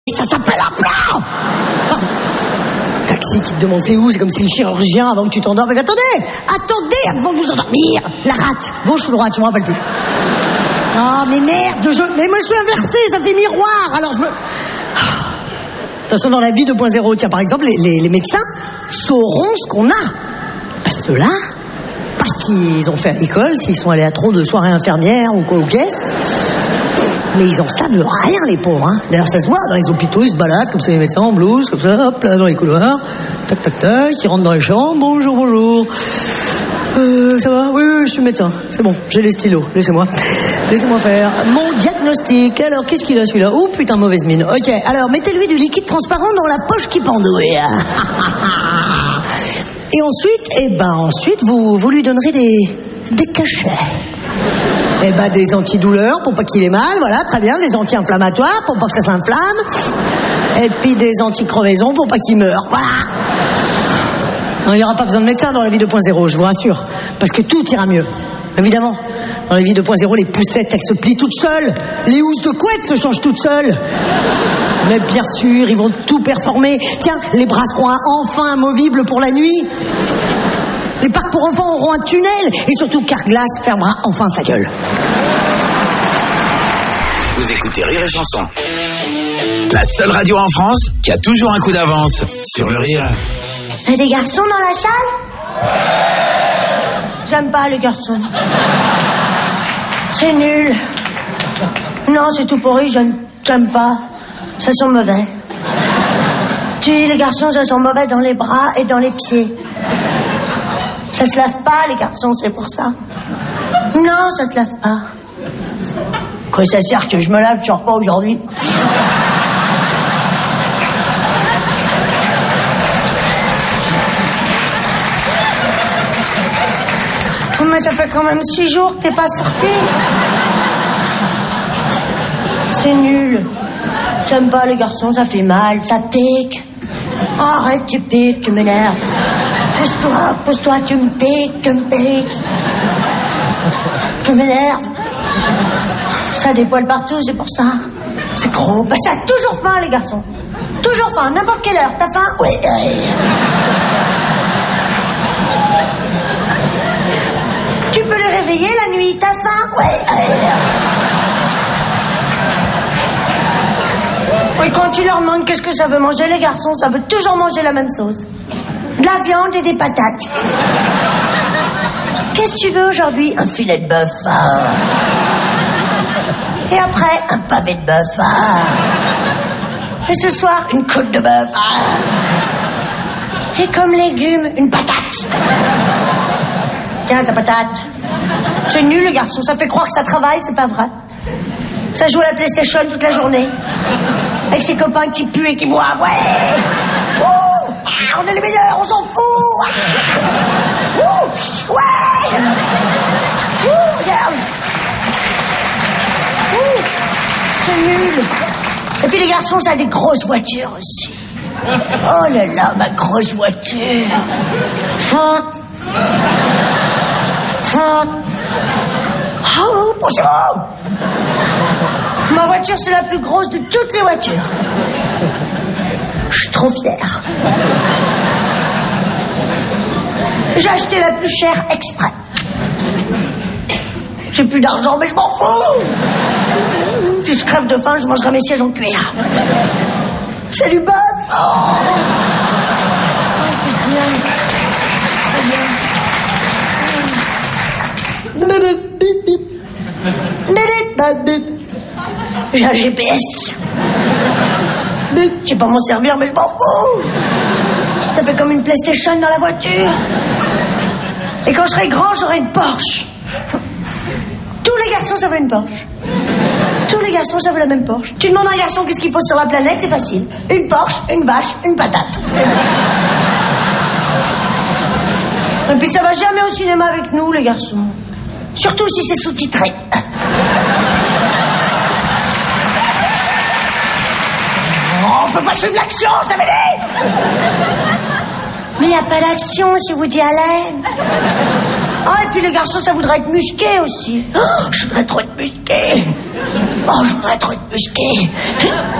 Ça s'appelle un plan. Taxi qui te demande c'est où, c'est comme si le chirurgien avant que tu t'endormes. Mais attendez avant de vous endormir. La rate, gauche ou droite, je me rappelle plus. Oh mais merde, mais moi je suis inversé, ça fait miroir. Alors je me... De toute façon dans la vie 2.0, tiens par exemple les médecins sauront ce qu'on a. Parce qu'ils ont fait à l'école, s'ils sont allés à trop de soirées infirmières ou quoi aux caisses. Mais ils en savent rien, les pauvres, hein. D'ailleurs, ça se voit, dans les hôpitaux, ils se baladent, comme ça, les médecins en blouse, comme ça, hop, là, dans les couloirs. Tac, tac, tac, ils rentrent dans les chambres. Bonjour. Ça va? Oui, je suis médecin. C'est bon, j'ai les stylos. Laissez-moi faire mon diagnostic. Alors, qu'est-ce qu'il a, celui-là? Oh, putain, mauvaise mine. Ok, alors, mettez-lui du liquide transparent dans la poche qui pendouille. Et ensuite, vous lui donnerez des cachets. Des antidouleurs pour pas qu'il ait mal, voilà, très bien, des anti-inflammatoires pour pas que ça s'inflamme, et puis des anti-crevaisons pour pas qu'il meure, voilà. Non, il n'y aura pas besoin de médecin dans la vie 2.0, je vous rassure, parce que tout ira mieux, évidemment. Dans la vie 2.0, les poussettes, elles se plient toutes seules, les housses de couette se changent toutes seules. Mais bien sûr, ils vont tout performer. Tiens, les bras seront enfin amovibles pour la nuit. Les parcs pour enfants auront un tunnel. Et surtout, Carglass fermera enfin sa gueule. Vous écoutez Rire et Chanson. La seule radio en France qui a toujours un coup d'avance sur le rire. Et des garçons dans la salle? J'aime pas les garçons. C'est nul. Non, c'est tout pourri, j'aime pas. Ça sent mauvais. Tu dis, les garçons, ça sent mauvais dans les bras et dans les pieds. Ça se lave pas, les garçons, c'est pour ça. Non, ça se lave pas. Quoi ça sert que je me lave, tu pas aujourd'hui? Mais ça fait quand même 6 jours que t'es pas sorti. C'est nul. J'aime pas les garçons, ça fait mal, ça pique. Oh, arrête, tu piques, tu m'énerves. Pousse-toi, tu me piques. Tu m'énerves. Ça a des poils partout, c'est pour ça. C'est gros. Ça a toujours faim, les garçons. Toujours faim, n'importe quelle heure. T'as faim? Oui. Tu peux les réveiller la nuit, t'as faim? Oui. Et quand tu leur demandes qu'est-ce que ça veut manger, les garçons, ça veut toujours manger la même chose. De la viande et des patates. Qu'est-ce que tu veux aujourd'hui? Un filet de bœuf. Et après, un pavé de bœuf. Et ce soir, une côte de bœuf. Et comme légumes, une patate. Tiens, ta patate. C'est nul, le garçon. Ça fait croire que ça travaille, c'est pas vrai. Ça joue à la PlayStation toute la journée. Avec ses copains qui puent et qui boivent. Ouais. Oh, on est les meilleurs, on s'en fout. Ouais. Regarde. C'est nul. Et puis les garçons, ça a des grosses voitures aussi. Oh là là, ma grosse voiture. Oh, bonjour. Ma voiture, c'est la plus grosse de toutes les voitures. Je suis trop fière. J'ai acheté la plus chère exprès. J'ai plus d'argent, mais je m'en fous. Si je crève de faim, je mangerai mes sièges en cuir. C'est du bœuf. Oh, c'est bien. J'ai un GPS. Je sais pas m'en servir, mais je m'en fous. Ça fait comme une PlayStation dans la voiture. Et quand je serai grand, j'aurai une Porsche. Tous les garçons savent une Porsche. Tous les garçons savent la même Porsche. Tu demandes à un garçon qu'est-ce qu'il faut sur la planète, c'est facile. Une Porsche, une vache, une patate. Et puis ça va jamais au cinéma avec nous, les garçons. Surtout si c'est sous-titré. Oh, on peut pas suivre l'action, je t'avais dit. Mais y a pas d'action, si Woody Allen. Ah, et puis les garçons, ça voudrait être musqué aussi. Oh, je voudrais trop être musqué.